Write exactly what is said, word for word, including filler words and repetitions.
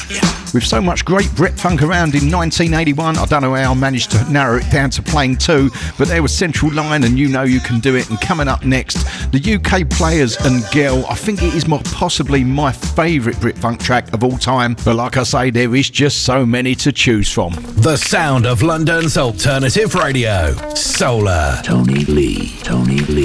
With so much great Brit funk around in nineteen eighty-one, I don't know how I managed to narrow it down to playing two, but there was Central Line and You Know You Can Do It. And coming up next, the U K Players and Girl. I think it is more possibly my favourite Brit funk track of all time, but like I say, there is just so many to choose from. The sound of London's alternative radio. Solar. Tony Lee. Tony Lee.